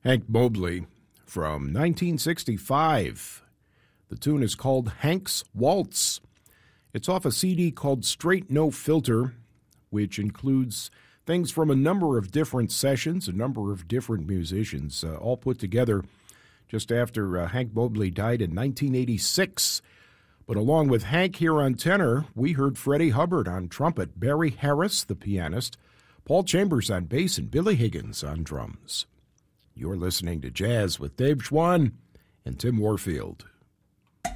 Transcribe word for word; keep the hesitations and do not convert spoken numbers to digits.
Hank Mobley from nineteen sixty-five. The tune is called Hank's Waltz. It's off a C D called Straight No Filter, which includes things from a number of different sessions, a number of different musicians, uh, all put together just after uh, Hank Mobley died in nineteen eighty-six. But along with Hank here on tenor, we heard Freddie Hubbard on trumpet, Barry Harris, the pianist, Paul Chambers on bass, and Billy Higgins on drums. You're listening to Jazz with Dave Schwann and Tim Warfield.